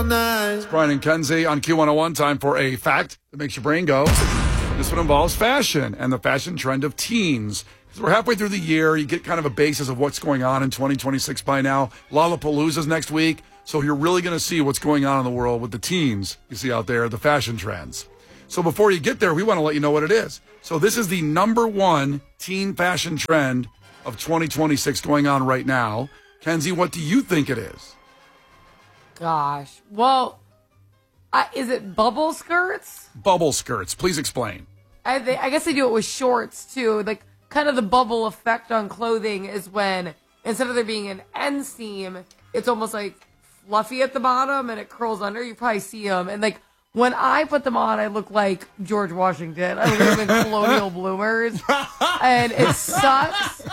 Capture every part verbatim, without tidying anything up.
It's Brian and Kenzie on Q one oh one. Time for a fact that makes your brain go. This one involves fashion and the fashion trend of teens. So we're halfway through the year. You get kind of a basis of what's going on in twenty twenty-six by now. Lollapalooza's next week. So you're really going to see what's going on in the world with the teens you see out there, the fashion trends. So before you get there, we want to let you know what it is. So this is the number one teen fashion trend of twenty twenty-six going on right now. Kenzie, what do you think it is? Gosh. Well, I, is it bubble skirts? Bubble skirts. Please explain. I, they, I guess they do it with shorts, too. Like, kind of the bubble effect on clothing is when, instead of there being an end seam, it's almost like fluffy at the bottom and it curls under. You probably see them. And, like, when I put them on, I look like George Washington. I look like them in colonial bloomers. And it sucks.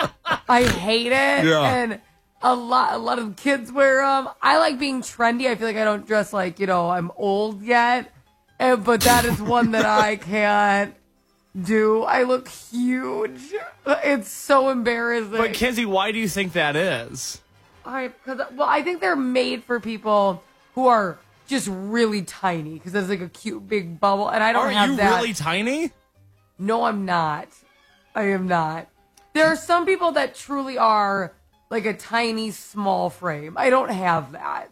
I hate it. Yeah. And a lot, a lot of kids wear them. I like being trendy. I feel like I don't dress like, you know, I'm old yet. And, but that is one that I can't do. I look huge. It's so embarrassing. But Kenzie, why do you think that is? I, cause, well, I think they're made for people who are just really tiny because there's like a cute big bubble, and I don't are have you that. Really tiny? No, I'm not. I am not. There are some people that truly are like a tiny, small frame. I don't have that.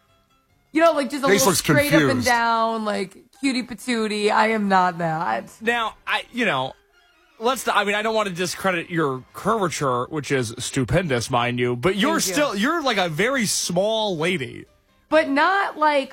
You know, like just a Face little looks straight up and confused. down, like cutie patootie. I am not that. Now, I, you know, let's. I mean, I don't want to discredit your curvature, which is stupendous, mind you. But you're Thank you. still, you're like a very small lady. But not like,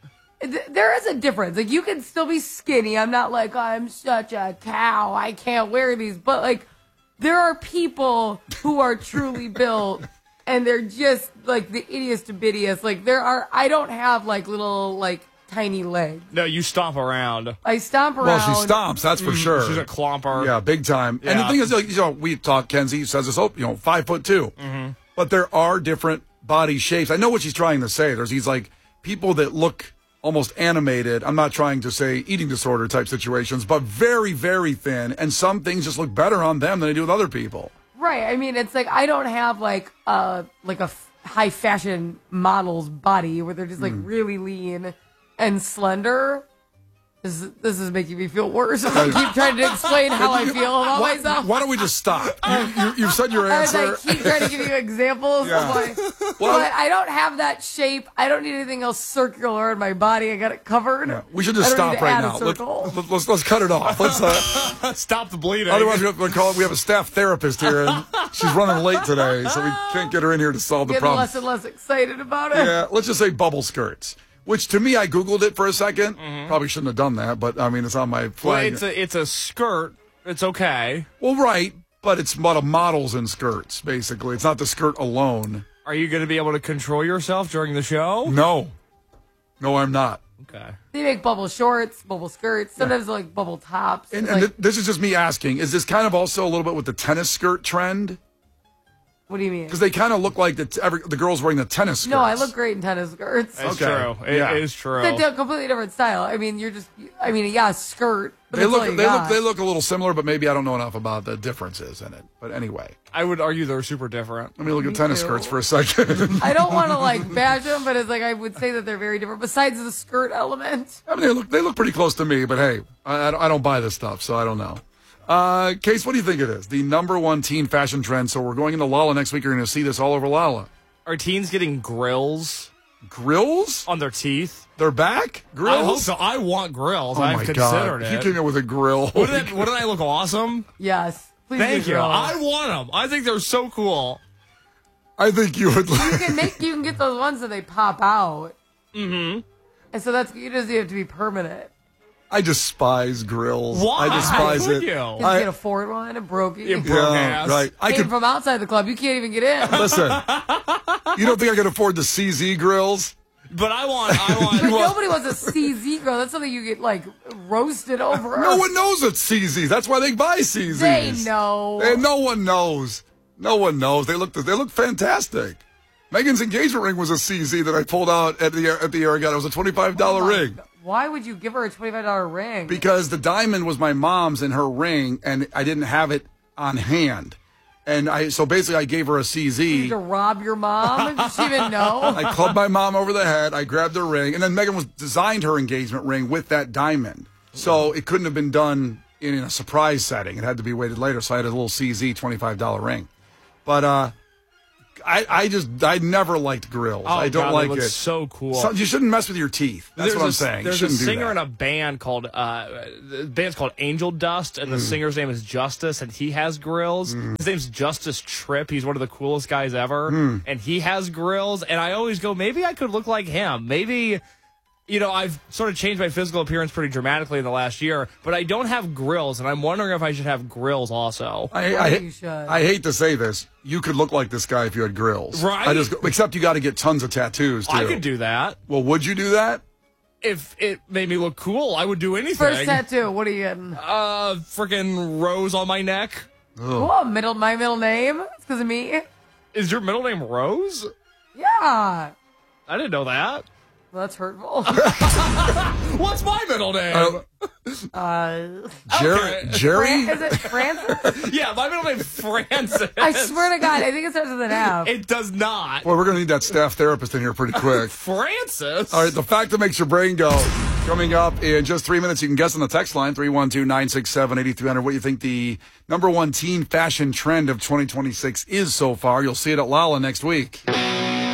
th- there is a difference. Like, you can still be skinny. I'm not like, I'm such a cow, I can't wear these. But, like, there are people who are truly built, and they're just, like, the ittiest to bittiest. Like, there are, I don't have, like, little, like, tiny legs. No, you stomp around. I stomp around. Well, she stomps, that's for sure. She's a clomper. Yeah, big time. And the Yeah. thing is, like, you know, we talk, Kenzie says this, oh, you know, five foot two. Mm-hmm. But there are different body shapes. I know what she's trying to say. There's these, like, people that look almost animated. I'm not trying to say eating disorder type situations, but very, very thin. And some things just look better on them than they do with other people. Right. I mean, it's like, I don't have, like, uh, like a f- high fashion model's body where they're just, like, Mm. really lean and slender. This is, this is making me feel worse. I keep trying to explain how I feel about why, myself. Why don't we just stop? You, you, you've said your As answer. I keep trying to give you examples Yeah. of my, Well, but I don't have that shape. I don't need anything else circular in my body. I got it covered. Yeah, we should just I don't need stop to right add a now. Let, circle. let, let's let's cut it off. Let's. Uh, Stop the bleeding. otherwise, we have to call. We have a staff therapist here, and she's running late today, so we can't get her in here to solve the Getting problem. less and less excited about it. Yeah, let's just say bubble skirts. Which to me, I googled it for a 2nd Probably shouldn't have done that, but I mean, it's on my Well, flag. it's a it's a skirt. It's okay. Well, right, but it's a lot of models in skirts. Basically, it's not the skirt alone. Are you going to be able to control yourself during the show? No, no, I'm not. Okay. They make bubble shorts, bubble skirts, sometimes like bubble tops. And, It's and like, th- this is just me asking: is this kind of also a little bit with the tennis skirt trend? what do you mean? Because they kind of look like the t- every, the girls wearing the tennis skirts. No, I look great in tennis skirts. It's Okay. true. It Yeah. is true. It's a completely different style. I mean, you're just, I mean, yeah, skirt. But They that's all look, you they look, got. they look a little similar, but maybe I don't know enough about the differences in it. But anyway, I would argue they're super different. let me look Me at tennis too. skirts for a second. I don't want to like bash them, but it's like I would say that they're very different. Besides the skirt element, I mean, they look, they look pretty close to me, but hey, I, I don't- I don't buy this stuff, so I don't know. Uh, Case, what do you think it is? The number one teen fashion trend. So we're going into Lala next week. You're going to see this all over Lala. Are teens getting grills Grills? on their teeth? They're back? Grills? I hope so. I want grills. Oh I've my considered God. He it. came in with a grill. Wouldn't, it, wouldn't I look awesome? yes. Please Thank do you. grow. I want them. I think they're so cool. I think you would. You can make, you can get those ones that they pop out. Mm-hmm. And so that's, it doesn't have to be permanent. I despise grills. Why? I despise Would it. you? Because I- you can afford one and broke it. You You broke Yeah, ass. right. I came could from outside the club. You can't even get in. listen. You don't think I can afford the C Z grills? But I want. I But want. nobody wants a C Z grill. That's something you get like roasted over. No one knows it's C Zs. That's why they buy C Zs. They know. And no one knows. No one knows. They look. They look fantastic. Megan's engagement ring was a C Z that I pulled out at the at the Aragon. It was a twenty-five dollar Oh my ring. God. Why would you give her a twenty-five dollar ring? Because the diamond was my mom's in her ring, and I didn't have it on hand. And I so basically I gave her a C Z. To rob your mom? Did she even know? I clubbed my mom over the head. I grabbed her ring, and then Megan was designed her engagement ring with that diamond, so it couldn't have been done in a surprise setting. It had to be waited later. So I had a little C Z twenty-five dollar ring, but uh, I I just I never liked grills. Oh, I don't God, like it. Looks it. So cool. So, you shouldn't mess with your teeth. That's there's what I'm a, saying. There's you a shouldn't singer do in that. a band called uh, the band's called Angel Dust, and the Mm. singer's name is Justice, and he has grills. Mm. His name's Justice Tripp. He's one of the coolest guys ever, Mm. and he has grills. And I always go, maybe I could look like him. Maybe. You know, I've sort of changed my physical appearance pretty dramatically in the last year, but I don't have grills, and I'm wondering if I should have grills also. I, Well, I, you should. I hate to say this. You could look like this guy if you had grills. Right? I just, except you got to get tons of tattoos, too. I could do that. Well, would you do that? If it made me look cool, I would do anything. First tattoo, what are you getting? Uh, freaking rose on my neck. Cool, middle, my middle name? It's because of me? Is your middle name Rose? Yeah. I didn't know that. Well, that's hurtful. What's my middle name? Uh, uh, Jer- Okay. Jerry? Fran- is it Francis? yeah, my middle name's Francis. I swear to God, I think it starts with an F. It does not. Boy, we're going to need that staff therapist in here pretty quick. Francis? All right, the fact that makes your brain go. Coming up in just three minutes, you can guess on the text line, three one two, nine six seven, eight three zero zero, what you think the number one teen fashion trend of twenty twenty-six is so far. You'll see it at Lala next week.